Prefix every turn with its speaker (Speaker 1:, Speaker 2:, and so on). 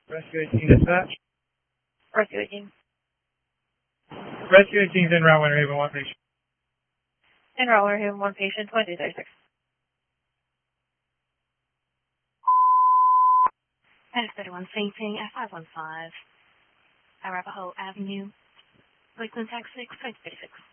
Speaker 1: Rescue 18 dispatch.
Speaker 2: Rescue 18.
Speaker 1: Rescue 18 is en route, Winter Haven, one patient.
Speaker 2: En route, Winter Haven, one patient, 2236.
Speaker 3: Headed 31, same thing, F515. Arapahoe Avenue, Lakeland Taxi 6, 2036.